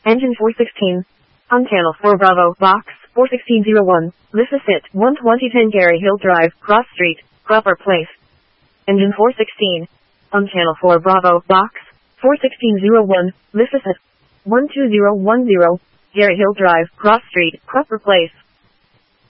Engine 416. On channel 4 Bravo, box 41601. This is it. 12010 Gary Hill Drive, Cross Street, Cropper Place. Engine 416. On channel 4 Bravo, box 41601. This is it. 12010 Gary Hill Drive, Cross Street, Cropper Place.